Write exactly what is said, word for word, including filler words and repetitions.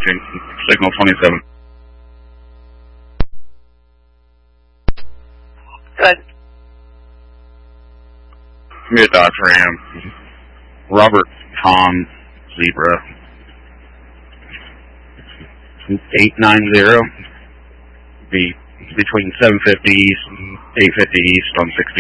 Signal twenty-seven. Good. Be a Dodge Ram. Robert Tom Zebra. eight nine zero. Be between seven fifty east and eight fifty east on sixty.